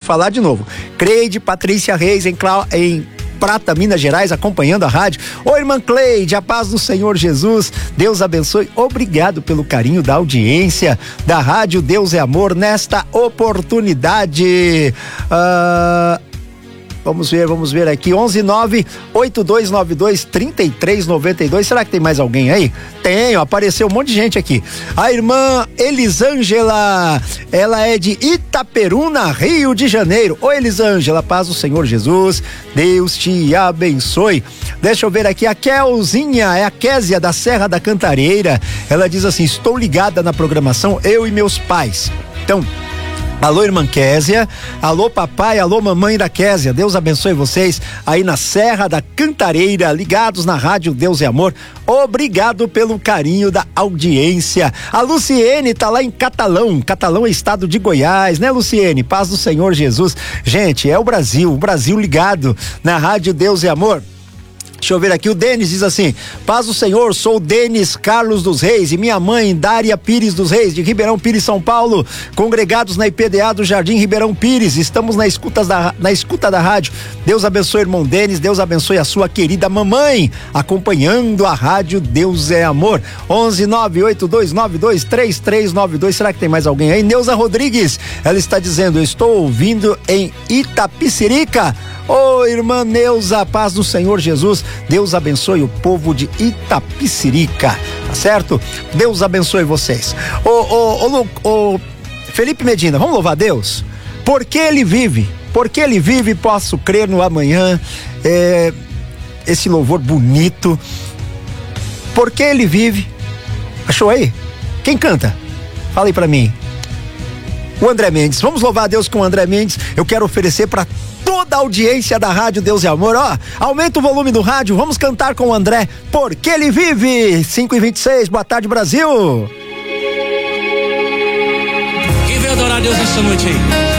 falar de novo. Cleide Patrícia Reis em Prata, Minas Gerais, acompanhando a rádio. Oi, irmã Cleide, a paz do Senhor Jesus, Deus abençoe, obrigado pelo carinho da audiência da rádio Deus é Amor nesta oportunidade. Vamos ver aqui, 119-8292-3392. Será que tem mais alguém aí? Tem, apareceu um monte de gente aqui. A irmã Elisângela, ela é de Itaperuna, Rio de Janeiro. Oi, Elisângela, paz do Senhor Jesus, Deus te abençoe. Deixa eu ver aqui, a Kelzinha, é a Késia da Serra da Cantareira. Ela diz assim: estou ligada na programação, eu e meus pais. Então, alô, irmã Késia, alô, papai, alô, mamãe da Késia, Deus abençoe vocês aí na Serra da Cantareira, ligados na rádio Deus é Amor, obrigado pelo carinho da audiência. A Luciene tá lá em Catalão é estado de Goiás, né, Luciene? Paz do Senhor Jesus. Gente, é o Brasil ligado na rádio Deus é Amor. Deixa eu ver aqui, o Denis diz assim: paz do Senhor, sou o Denis Carlos dos Reis e minha mãe Dária Pires dos Reis, de Ribeirão Pires, São Paulo, congregados na IPDA do Jardim Ribeirão Pires, estamos na escuta da rádio. Deus abençoe, irmão Denis, Deus abençoe a sua querida mamãe, acompanhando a rádio Deus é Amor. 11982923392. Será que tem mais alguém aí? Neuza Rodrigues, ela está dizendo: eu estou ouvindo em Itapicirica. Ô, irmã Neuza, paz do Senhor Jesus, Deus abençoe o povo de Itapicirica, tá certo? Deus abençoe vocês. Ô, Felipe Medina, vamos louvar a Deus? Porque Ele vive, posso crer no amanhã. Esse louvor bonito, porque Ele vive. Achou aí? Quem canta? Fala aí pra mim. O André Mendes, vamos louvar a Deus com o André Mendes. Eu quero oferecer pra toda a audiência da rádio Deus é Amor, aumenta o volume do rádio, vamos cantar com o André, porque Ele vive. 5h26, boa tarde, Brasil. Quem veio adorar a Deus essa noite aí?